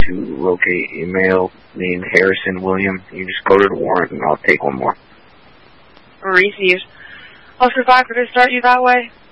to locate a male named Harrison William. You just go to the warrant and I'll take one more. Received. I'll survive to start you that way.